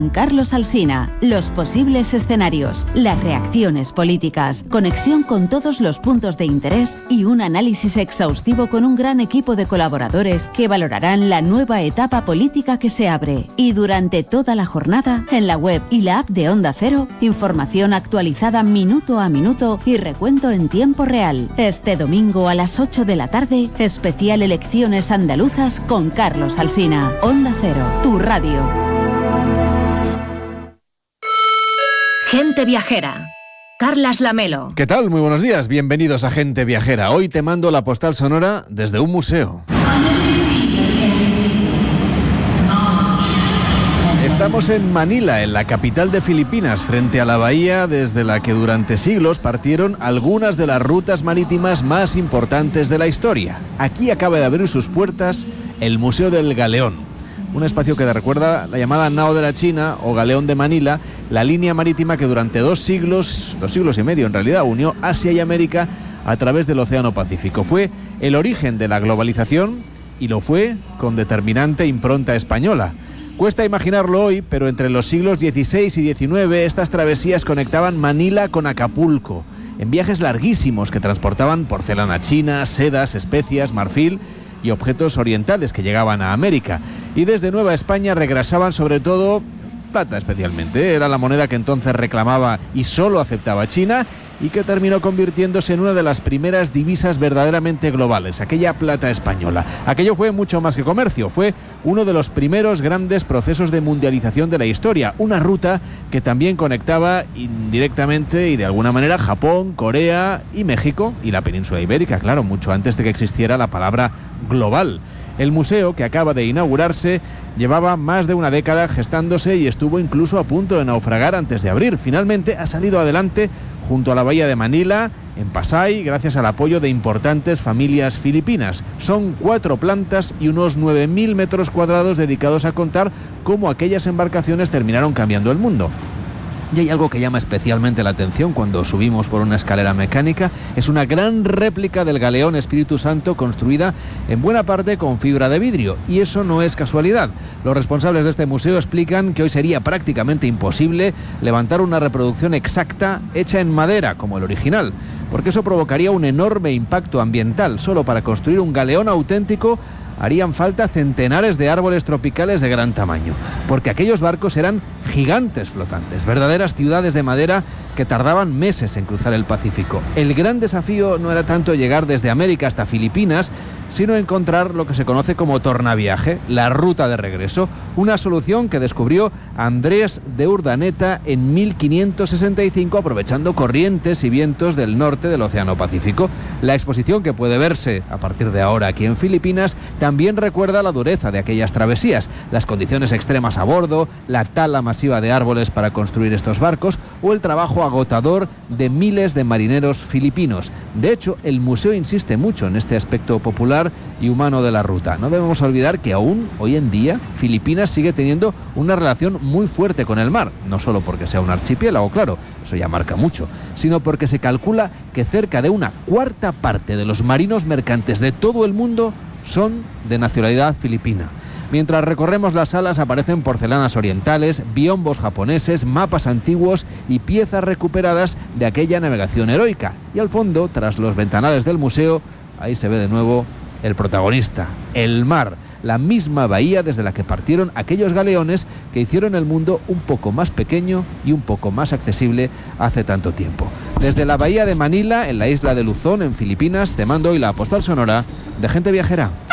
Carlos Alsina, los posibles escenarios, las reacciones políticas, conexión con todos los puntos de interés y un análisis exhaustivo con un gran equipo de colaboradores que valorarán la nueva etapa política que se abre. Y durante toda la jornada, en la web y la app de Onda Cero, información actualizada minuto a minuto y recuento en tiempo real. Este domingo a las 8 de la tarde, especial Elecciones Andaluzas con Carlos Alsina. Onda Cero, tu radio. Gente Viajera. Carlas Lamelo. ¿Qué tal? Muy buenos días. Bienvenidos a Gente Viajera. Hoy te mando la postal sonora desde un museo. Estamos en Manila, en la capital de Filipinas, frente a la bahía desde la que durante siglos partieron algunas de las rutas marítimas más importantes de la historia. Aquí acaba de abrir sus puertas el Museo del Galeón. Un espacio que recuerda la llamada Nao de la China o Galeón de Manila, la línea marítima que durante 2 siglos y medio en realidad, unió Asia y América a través del Océano Pacífico. Fue el origen de la globalización y lo fue con determinante impronta española. Cuesta imaginarlo hoy, pero entre los siglos XVI y XIX estas travesías conectaban Manila con Acapulco, en viajes larguísimos que transportaban porcelana china, sedas, especias, marfil y objetos orientales que llegaban a América. Y desde Nueva España regresaban sobre todo plata especialmente. Era la moneda que entonces reclamaba y solo aceptaba China y que terminó convirtiéndose en una de las primeras divisas verdaderamente globales, aquella plata española. Aquello fue mucho más que comercio, fue uno de los primeros grandes procesos de mundialización de la historia, una ruta que también conectaba indirectamente y de alguna manera Japón, Corea y México y la península ibérica, claro, mucho antes de que existiera la palabra global. El museo, que acaba de inaugurarse, llevaba más de una década gestándose y estuvo incluso a punto de naufragar antes de abrir. Finalmente ha salido adelante junto a la bahía de Manila, en Pasay, gracias al apoyo de importantes familias filipinas. Son 4 plantas y unos 9.000 metros cuadrados dedicados a contar cómo aquellas embarcaciones terminaron cambiando el mundo. Y hay algo que llama especialmente la atención cuando subimos por una escalera mecánica. Es una gran réplica del galeón Espíritu Santo construida en buena parte con fibra de vidrio. Y eso no es casualidad. Los responsables de este museo explican que hoy sería prácticamente imposible levantar una reproducción exacta hecha en madera, como el original, porque eso provocaría un enorme impacto ambiental. Solo para construir un galeón auténtico harían falta centenares de árboles tropicales de gran tamaño, porque aquellos barcos eran gigantes flotantes, verdaderas ciudades de madera que tardaban meses en cruzar el Pacífico. El gran desafío no era tanto llegar desde América hasta Filipinas, sino encontrar lo que se conoce como tornaviaje, la ruta de regreso, una solución que descubrió Andrés de Urdaneta en 1565, aprovechando corrientes y vientos del norte del Océano Pacífico. La exposición, que puede verse a partir de ahora aquí en Filipinas, también recuerda la dureza de aquellas travesías, las condiciones extremas a bordo, la tala masiva de árboles para construir estos barcos o el trabajo agotador de miles de marineros filipinos. De hecho, el museo insiste mucho en este aspecto popular y humano de la ruta. No debemos olvidar que aún hoy en día Filipinas sigue teniendo una relación muy fuerte con el mar, no solo porque sea un archipiélago, claro, eso ya marca mucho, sino porque se calcula que cerca de 1/4 parte de los marinos mercantes de todo el mundo son de nacionalidad filipina. Mientras recorremos las salas aparecen porcelanas orientales, biombos japoneses, mapas antiguos y piezas recuperadas de aquella navegación heroica. Y al fondo, tras los ventanales del museo, ahí se ve de nuevo el protagonista, el mar, la misma bahía desde la que partieron aquellos galeones que hicieron el mundo un poco más pequeño y un poco más accesible hace tanto tiempo. Desde la bahía de Manila, en la isla de Luzón, en Filipinas, te mando hoy la postal sonora de Gente Viajera.